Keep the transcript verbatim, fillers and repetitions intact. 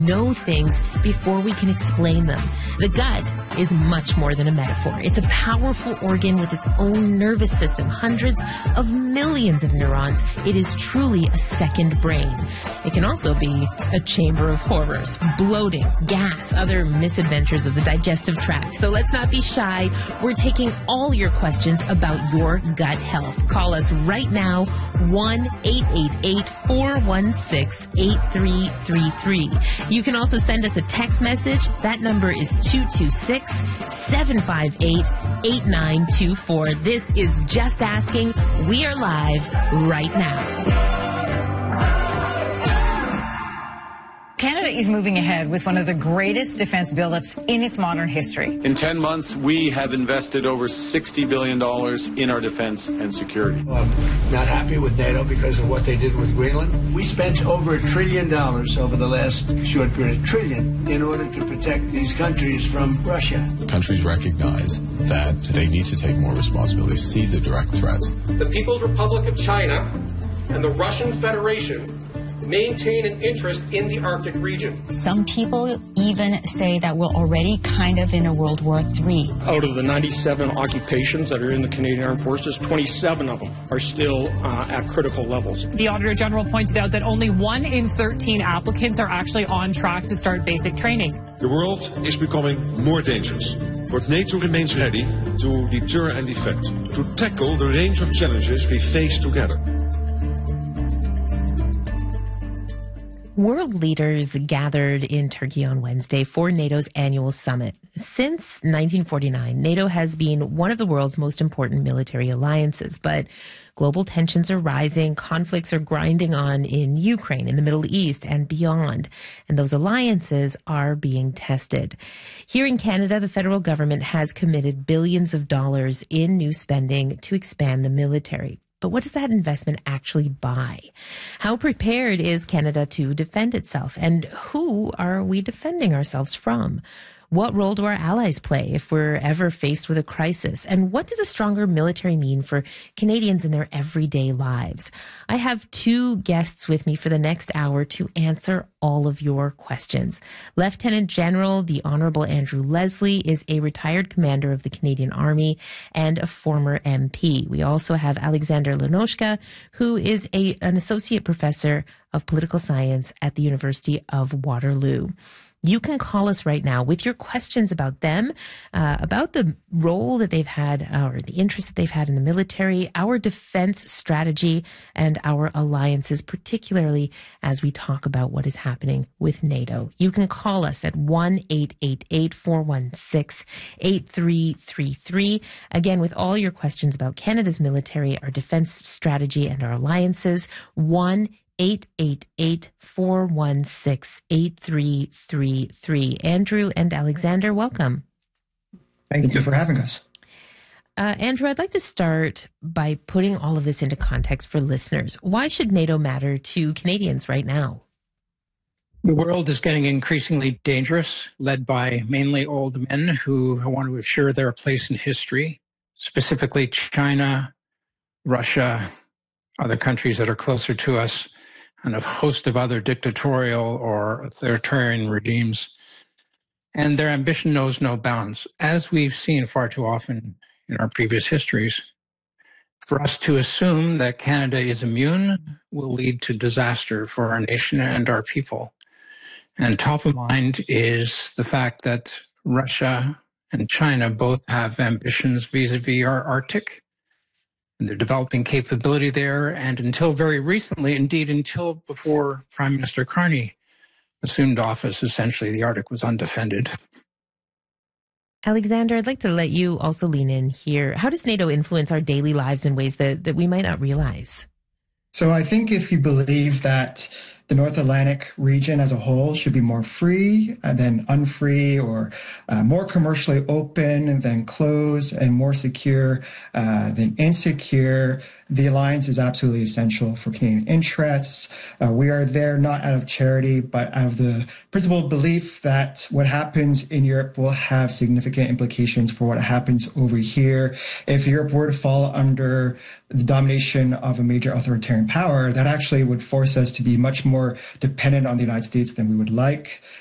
know things before we can explain them. The gut is much more than a metaphor. It's a powerful organ with its own nervous system, hundreds of millions of neurons. It is truly a second brain. It can also be a chamber of horrors, bloating, gas, other misadventures of the digestive tract. So let's not be shy. We're taking all your questions about your gut health. Call us right now, one eight eight eight, four one six, eight three three three. You can also send us a text message. That number is two two six, seven five eight, eight nine two four. This is Just Asking. We are live right now. Canada is moving ahead with one of the greatest defense buildups in its modern history. In ten months, we have invested over sixty billion dollars in our defense and security. Well, I'm not happy with NATO because of what they did with Greenland. We spent over a trillion dollars over the last short period, a trillion, in order to protect these countries from Russia. Countries recognize that they need to take more responsibility, see the direct threats. The People's Republic of China and the Russian Federation maintain an interest in the Arctic region. Some people even say that we're already kind of in a World War Three. Out of the ninety-seven occupations that are in the Canadian Armed Forces, twenty-seven of them are still uh, at critical levels. The Auditor General pointed out that only one in thirteen applicants are actually on track to start basic training. The world is becoming more dangerous, but NATO remains ready to deter and defend, to tackle the range of challenges we face together. World leaders gathered in Turkey on Wednesday for NATO's annual summit. Since nineteen forty-nine, NATO has been one of the world's most important military alliances, but global tensions are rising, conflicts are grinding on in Ukraine, in the Middle East, and beyond, and those alliances are being tested. Here in Canada, the federal government has committed billions of dollars in new spending to expand the military. But what does that investment actually buy? How prepared is Canada to defend itself? And who are we defending ourselves from? What role do our allies play if we're ever faced with a crisis? And what does a stronger military mean for Canadians in their everyday lives? I have two guests with me for the next hour to answer all of your questions. Lieutenant General, the Honorable Andrew Leslie, is a retired commander of the Canadian Army and a former M P. We also have Alexander Lenoshka, who is a, an associate professor of political science at the University of Waterloo. You can call us right now with your questions about them, uh, about the role that they've had uh, or the interest that they've had in the military, our defense strategy, and our alliances, particularly as we talk about what is happening with NATO. You can call us at one eight eight eight, four one six, eight three three three. Again, with all your questions about Canada's military, our defense strategy, and our alliances, one eight eight eight, four one six, eight three three three. Andrew and Alexander, welcome. Thank you for having us. Uh, Andrew, I'd like to start by putting all of this into context for listeners. Why should NATO matter to Canadians right now? The world is getting increasingly dangerous, led by mainly old men who want to assure their place in history, specifically China, Russia, other countries that are closer to us, and a host of other dictatorial or authoritarian regimes. And their ambition knows no bounds, as we've seen far too often in our previous histories. For us to assume that Canada is immune will lead to disaster for our nation and our people. And top of mind is the fact that Russia and China both have ambitions vis-a-vis our Arctic. They're developing capability there, and until very recently, indeed until before Prime Minister Carney assumed office, essentially the Arctic was undefended. Alexander, I'd like to let you also lean in here. How does NATO influence our daily lives in ways that, that we might not realize? So I think if you believe that the North Atlantic region as a whole should be more free than unfree, or uh, more commercially open than closed, and more secure uh, than insecure, the alliance is absolutely essential for Canadian interests. Uh, we are there not out of charity, but out of the principled belief that what happens in Europe will have significant implications for what happens over here. If Europe were to fall under the domination of a major authoritarian power, that actually would force us to be much more more dependent on the United States than we would like.